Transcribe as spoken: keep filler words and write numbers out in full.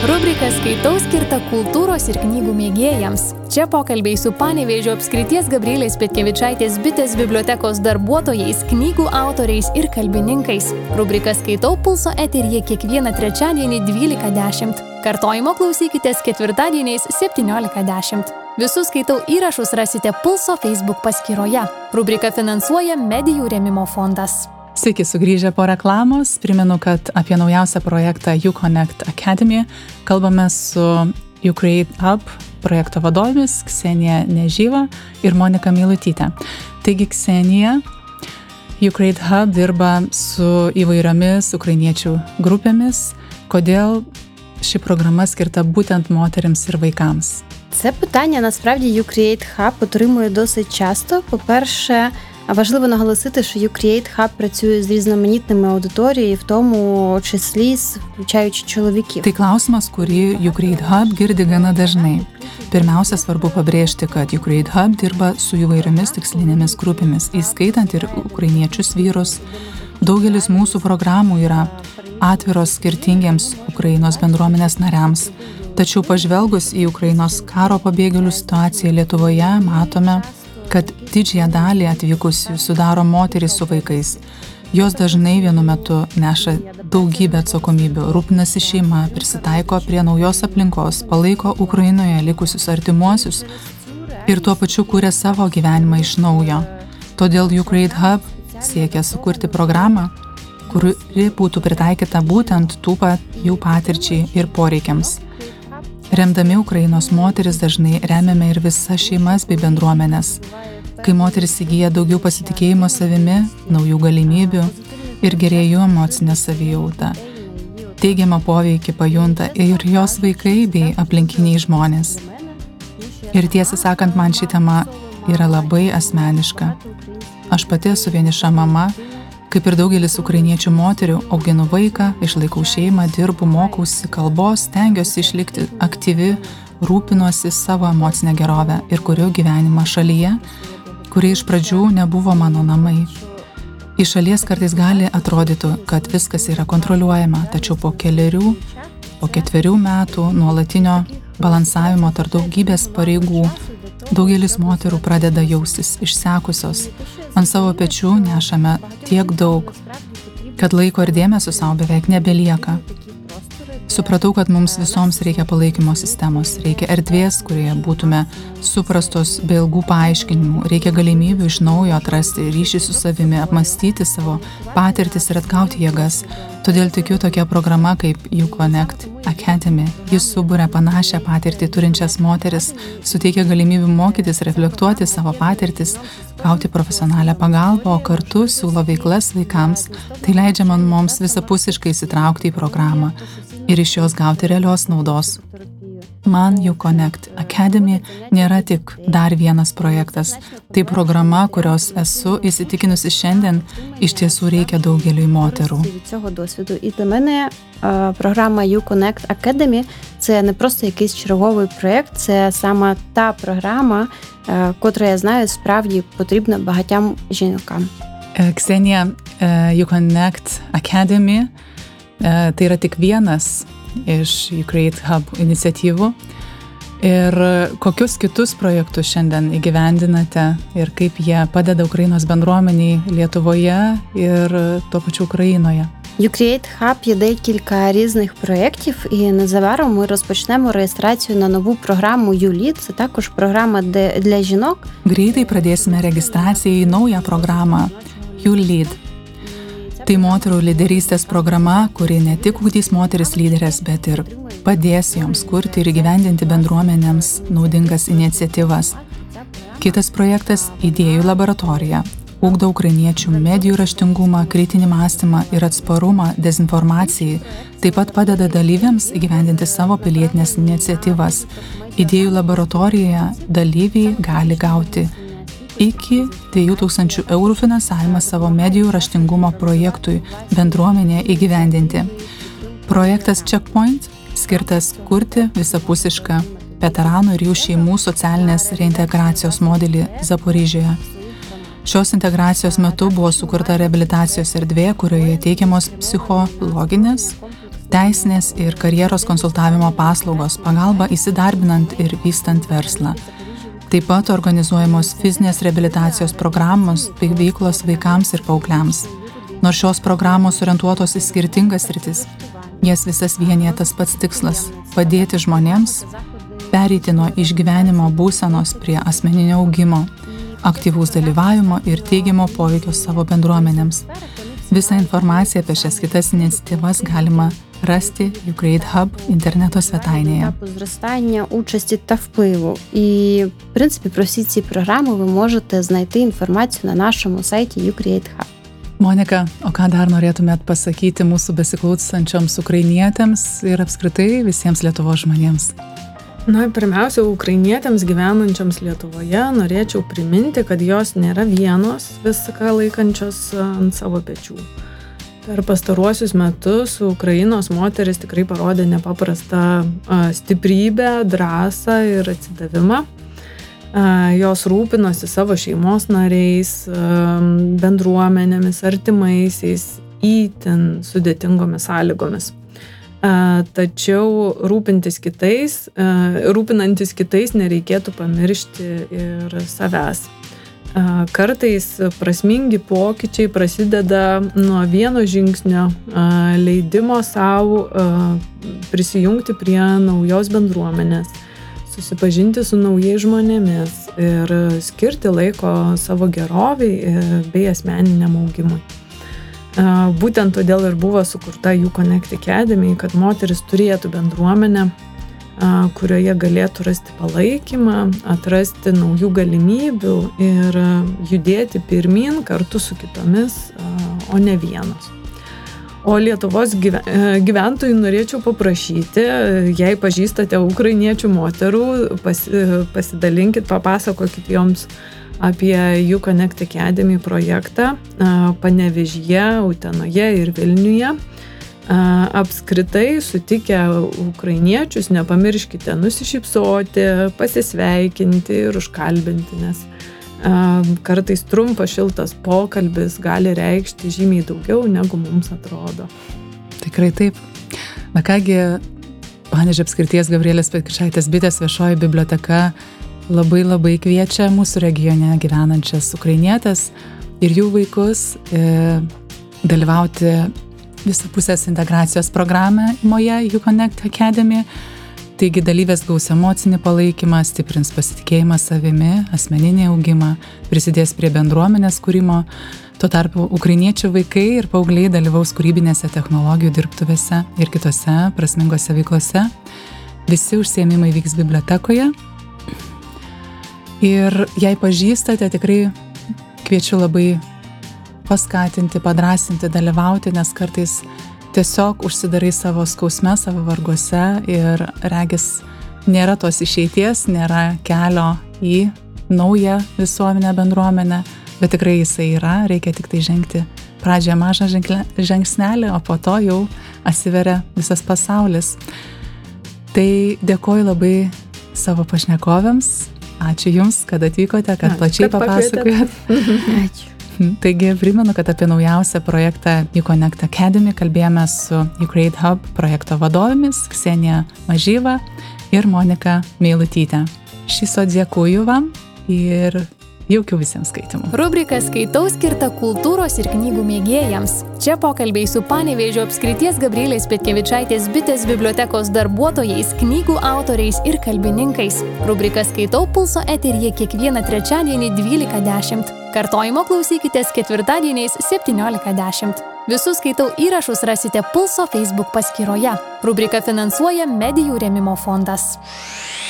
Rubrika Skaitau skirta kultūros ir knygų mėgėjams. Čia pokalbiai su Panevėžio apskrities Gabrielės Petkevičaitės bitės bibliotekos darbuotojais, knygų autoriais ir kalbininkais. Rubrika Skaitau Pulso eteryje kiekvieną trečiadienį dvylika dešimt. Kartojimo klausykitės ketvirtadieniais septyniolika dešimt. Visus Skaitau įrašus rasite Pulso Facebook paskyroje. Rubrika finansuoja Medijų rėmimo fondas. Sveiki sugrįžę po reklamos. Primenu, kad apie naujausią projektą UConnect Academy kalbame su UCreate Hub projekto vadovėmis Ksenija Nežyva ir Monika Meilutytė. Taigi Ksenija, UCreate Hub dirba su įvairiomis ukrainiečių grupėmis. Kodėl ši програма скирта būtent мотеримс і vaikams? Це питання, насправді, UCreate Hub отримує досить часто. По-перше, важливо наголосити, що UCreate Hub працює з різноманітними аудиторіями, в тому числі, включаючи чоловіків. Tai klausimas, kurį UCreate Hub girdi gana dažnai. Pirmiausia, svarbu pabrėžti, kad UCreate Hub dirba su įvairiomis tikslinėmis grupėmis, įskaitant ir ukrainiečius vyrus. Daugelis mūsų programų yra atviros skirtingiems Ukrainos bendruomenės nariams. Tačiau pažvelgus į Ukrainos karo pabėgėlių situaciją Lietuvoje, matome, kad didžiąją dalį atvykusių sudaro moterys su vaikais. Jos dažnai vienu metu neša daugybę atsakomybių, rūpinasi šeima, prisitaiko prie naujos aplinkos, palaiko Ukrainoje likusius artimuosius ir tuo pačiu kūrė savo gyvenimą iš naujo. Todėl UCreate Hub siekia sukurti programą, kuri būtų pritaikyta būtent tų pat jų patirčiai ir poreikiams. Remdami Ukrainos moteris dažnai remiame ir visas šeimas bei bendruomenės. Kai moteris įgyja daugiau pasitikėjimo savimi, naujų galimybių ir gerėjų emocinę savijautą, teigiamą poveikį pajunta ir jos vaikai bei aplinkiniai žmonės. Ir tiesą sakant, man ši tema yra labai asmeniška. Aš pati esu vieniša mama, kaip ir daugelis ukrainiečių moterių, auginu vaiką, išlaikau šeimą, dirbu, mokausi kalbos, stengiuosi išlikti aktyvi, rūpinuosi savo emocinę gerovę ir kuriu gyvenimą šalyje, kuri iš pradžių nebuvo mano namai. Iš šalies kartais gali atrodyti, kad viskas yra kontroliuojama, tačiau po keliarių, po ketverių metų nuolatinio balansavimo tarp daugybės pareigų, daugelis moterų pradeda jaustis išsekusios. Ant savo pečių nešame tiek daug, kad laiko ir dėmesio savo beveik nebelieka. Supratau, kad mums visoms reikia palaikymo sistemos, reikia erdvės, kurioje būtume suprastos be ilgų paaiškinimų, reikia galimybių iš naujo atrasti ryšį su savimi, apmastyti savo patirtis ir atgauti jėgas. Todėl tikiu tokia programa kaip UConnect Academy. Jis suburia panašią patirtį turinčias moteris, suteikia galimybių mokytis, reflektuoti savo patirtis, gauti profesionalią pagalbą, o kartu siūlo veiklas vaikams. Tai leidžia man mums visapusiškai įsitraukti į programą ir iš jos gauti realios naudos. Man UConnect Academy nėra tik dar vienas projektas. Tai programa, kurios esu įsitikinusi šiandien, iš tiesų reikia daugeliui мотеру. Від цього досвіду. І для мене а, програма UConnect Academy – це не просто якийсь черговий проєкт, це саме та програма, а, котра, я знаю, справді потрібна багатьом жінкам. Ksenija, UConnect Academy tai yra tik vienas iš UCreate Hub iniciatyvų. Ir kokius kitus projektus šiandien įgyvendinate ir kaip jie padeda Ukrainos bendruomeniai Lietuvoje ir tuo pačiu Україною? UCreate Hub є декілька різних проєктів, і незабаром ми розпочнемо реєстрацію на нову програму YouLead. Це також програма для жінок. Greitai pradėsime registraciją į naują programą YouLead. Tai moterų lyderystės programa, kuri ne tik ugdys moteris lyderės, bet ir padės joms kurti ir įgyvendinti bendruomenėms naudingas iniciatyvas. Kitas projektas – idėjų laboratorija. Ugdo ukrainiečių medijų raštingumą, kritinį mąstymą ir atsparumą dezinformacijai. Taip pat padeda dalyviams įgyvendinti savo pilietinės iniciatyvas. Idėjų laboratorijoje dalyviai gali gauti iki dviejų tūkstančių eurų finansavimą savo medijų raštingumo projektui bendruomenėje įgyvendinti. Projektas Checkpoint skirtas kurti visapusišką veteranų ir jų šeimų socialinės reintegracijos modelį Zaporižėje. Šios integracijos metu buvo sukurta reabilitacijos erdvė, kurioje teikiamos psichologinės, teisinės ir karjeros konsultavimo paslaugos, pagalba įsidarbinant ir vystant verslą. Taip pat organizuojamos fizinės reabilitacijos programos bei veiklos vaikams ir paaugliams. Nors šios programos orientuotos į skirtingas sritis, jas visas vienija tas pats tikslas – padėti žmonėms pereiti nuo išgyvenimo būsenos prie asmeninio augimo, aktyvaus dalyvavimo ir teigiamo poveikio savo bendruomenėms. Visą informaciją apie šias kitas iniciatyvas galima рости Ukraine Hub інтернету святайнеє. Зростання, участі та впливу. І, в принципі, про всі ці програми ви можете знайти інформацію на нашому сайті Ukraine Hub. Monika, o ką dar norėtumėt pasakyti mūsų besiklausančioms ukrainietėms ir apskritai visiems Lietuvos žmonėms? Na, pirmiausia, ukrainietėms gyvenančiams Lietuvoje norėčiau priminti, kad jos nėra vienos viską laikančios ant savo pečių. Per pastaruosius metus Ukrainos moteris tikrai parodė nepaprastą stiprybę, drąsą ir atsidavimą. Jos rūpinosi savo šeimos nariais, bendruomenėmis, artimaisiais, itin sudėtingomis sąlygomis. Tačiau rūpintis kitais, rūpinantis kitais nereikėtų pamiršti ir savęs. Kartais prasmingi pokyčiai prasideda nuo vieno žingsnio leidimo savo prisijungti prie naujos bendruomenės, susipažinti su naujais žmonėmis ir skirti laiko savo geroviai bei asmeniniam augimui. Būtent todėl ir buvo sukurta YouConnect Academy, kad moteris turėtų bendruomenę, kurioje galėtų rasti palaikymą, atrasti naujų galimybių ir judėti pirmyn kartu su kitomis, o ne vienos. O Lietuvos gyventojų norėčiau paprašyti, jei pažįstate ukrainiečių moterų, pasidalinkit, papasakokit joms apie YouConnect Academy projektą Panevėžyje, Utenoje ir Vilniuje. Apskritai sutikę ukrainiečius nepamirškite nusišypsoti, pasisveikinti ir užkalbinti, nes kartais trumpas šiltas pokalbis gali reikšti žymiai daugiau, negu mums atrodo. Tikrai taip. Na kągi, Panevėžio apskrities Gabrielės Petkišaitės bitės viešoji biblioteka labai labai kviečia mūsų regione gyvenančias ukrainietės ir jų vaikus e, dalyvauti visapusės integracijos programoje YouConnect Academy. Taigi dalyvės gaus emocinį palaikymą, stiprins pasitikėjimą savimi, asmeninį augimą, prisidės prie bendruomenės kūrimo. Tuo tarpu ukrainiečių vaikai ir paaugliai dalyvaus kūrybinėse technologijų dirbtuvėse ir kitose prasmingose veiklose. Visi užsiėmimai vyks bibliotekoje. Ir jei pažįstate, tikrai kviečiu labai paskatinti, padrasinti, dalyvauti, nes kartais tiesiog užsidarai savo skausme, savo varguose ir regis nėra tos išeities, nėra kelio į naują visuomenę, bendruomenę, bet tikrai jisai yra, reikia tik tai žengti pradžioje mažą žingsnelį, o po to jau atsiveria visas pasaulis. Tai dėkoju labai savo pašnekovėms, ačiū Jums, kad atvykote, kad plačiai papasakojot. Ačiū. Taigi primenu, kad apie naujausią projektą YouConnect Academy kalbėjome su Ukraine Hub projekto vadovėmis Ksenija Mažyva ir Monika Meilutytė. Šiso dėkuoju vam ir jaukių visiems skaitimų. Rubrika Skaitau skirta kultūros ir knygų mėgėjams. Čia pokalbiai su Panevėžio apskrities Gabrielės Petkevičaitės bitės bibliotekos darbuotojais, knygų autoriais ir kalbininkais. Rubrika Skaitau Pulso eteryje kiekvieną trečiadienį dvylika dešimt. Kartojimo klausykitės ketvirtadieniais septyniolika dešimt. Visus Skaitau įrašus rasite Pulso Facebook paskyroje. Rubriką finansuoja Medijų rėmimo fondas.